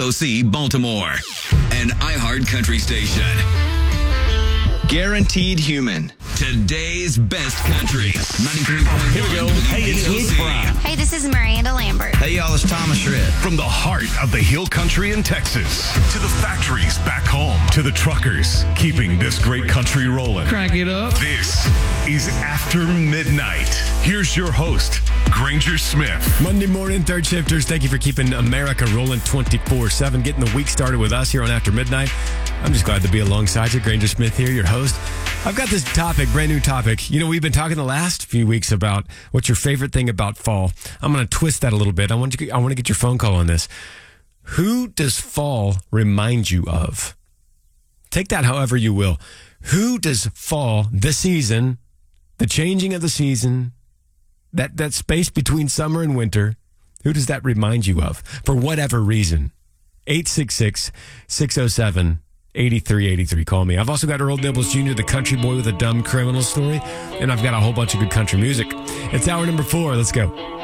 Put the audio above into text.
KOC Baltimore, an iHeart Country station. Guaranteed Human. Today's best country. 93.1. Here we go. Hey, it's Luke Brown. Hey, this is Miranda Lambert. Hey, y'all, it's Thomas Shred. From the heart of the Hill Country in Texas to the factories back home to the truckers keeping this great country rolling. Crank it up. This is After Midnight. Here's your host, Granger Smith. Monday morning, third shifters, thank you for keeping America rolling 24/7, getting the week started with us here on After Midnight. I'm just glad to be alongside you. Granger Smith here, your host. I've got this topic, brand new topic. You know, we've been talking the last few weeks about what's your favorite thing about fall. I'm going to twist that a little bit. I want to get your phone call on this. Who does fall remind you of? Take that however you will. Who does fall, the season, the changing of the season, that space between summer and winter, who does that remind you of? For whatever reason. 866-607-8383. Call me. I've also got Earl Dibbles Jr., the country boy with a dumb criminal story, and I've got a whole bunch of good country music. It's hour number 4. Let's go.